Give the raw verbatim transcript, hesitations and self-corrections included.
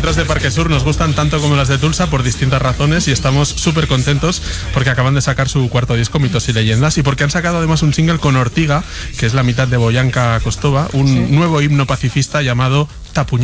letras de Parque Sur nos gustan tanto como las de Tulsa por distintas razones y estamos súper contentos porque acaban de sacar su cuarto disco, Mitos y Leyendas, y porque han sacado además un single con Ortiga, que es la mitad de Boyanka Kostova, un sí. nuevo himno pacifista llamado Tapuña.